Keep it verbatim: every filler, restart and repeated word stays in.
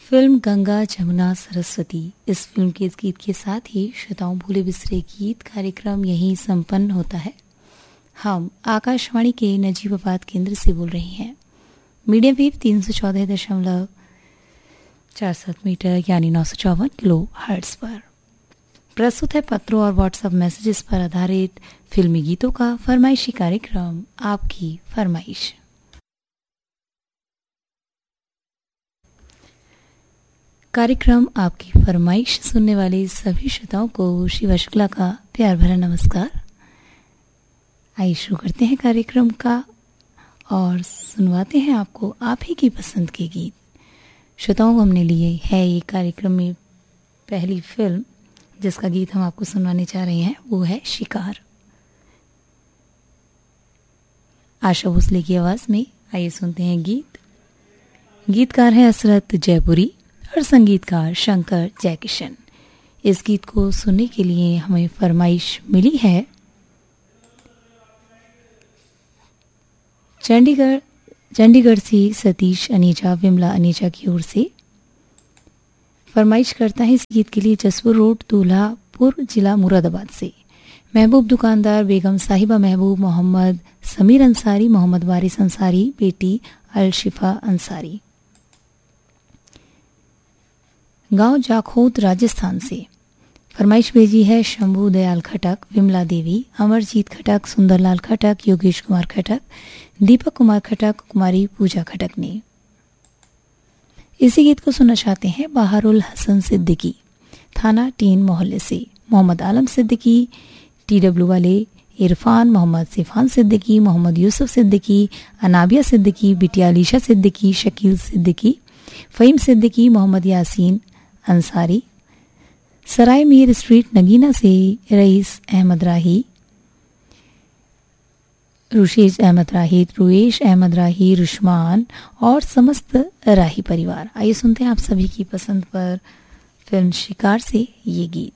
Film Ganga Jamuna Saraswati, इस film के इस गीत के साथ ही श्रोताओं भूले बिसरे गीत कार्यक्रम यहीं संपन्न होता है। हम आकाशवाणी के नजीबाबाद केंद्र से बोल रहे हैं। मीडियम वेव तीन सौ चौदह दशमलव चार सात मीटर यानी नौ सौ चौवन किलो हर्ट्ज पर प्रस्तुत है पत्रों और व्हाट्सएप मैसेजेस पर आधारित फिल्मी गीतों का फरमाइशी कार्यक्रम आपकी फरमाइश। कार्यक्रम आपकी फरमाइश सुनने वाले सभी श्रोताओं को शिवा शुक्ला का प्यार भरा नमस्कार। आइए शुरू करते हैं कार्यक्रम का और सुनवाते हैं आपको आप ही की पसंद के गीत। श्रोताओं हमने लिए है ये कार्यक्रम में पहली फिल्म जिसका गीत हम आपको सुनवाने जा रहे हैं, वो है शिकार। आशा भोसले की आवाज में आइए सुनते हैं गीत। गीतकार है असरत जयपुरी और संगीतकार शंकर जयकिशन। इस गीत को सुनने के लिए हमें फरमाइश मिली है चंडीगढ़ चंडीगढ़ से सतीश अनीजा विमला अनीजा की ओर से। फरमाइश करता है इस गीत के लिए जसपुर रोड दूल्हापुर जिला मुरादाबाद से महबूब दुकानदार, बेगम साहिबा महबूब, मोहम्मद समीर अंसारी, मोहम्मद वारिस अंसारी, बेटी अलशिफा अंसारी। गांव जाखोद राजस्थान से फरमाइश भेजी है शंभू दयाल खटक, विमला देवी, अमरजीत खटक, सुंदरलाल खटक, योगेश कुमार खटक, दीपक कुमार खटक, कुमारी पूजा खटक ने। इसी गीत को सुनना चाहते हैं बहारुल हसन सिद्दीकी, थाना टीन मोहल्ले से मोहम्मद आलम सिद्दीकी, टीडब्ल्यू वाले इरफान, मोहम्मद सिफान सिद्दीकी, मोहम्मद यूसुफ सिद्दीकी, अनाबिया सिद्दीकी, बिटिया अलीशा सिद्दीकी, शकील सिद्दीकी, फ़हीम सिद्दीकी, मोहम्मद यासीन अंसारी, सराय मीर स्ट्रीट नगीना से रईस अहमद राही, रुशेज अहमद राही, रुएश अहमद राही, रुश्मान और समस्त राही परिवार। आइए सुनते हैं आप सभी की पसंद पर फिल्म शिकार से ये गीत।